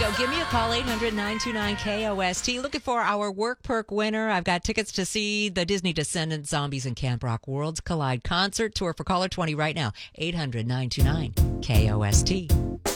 So give me a call, 800-929-KOST. Looking for our Work Perk winner. I've got tickets to see the Disney Descendants, Zombies, and Camp Rock Worlds Collide concert tour for caller 20 right now. 800-929-KOST.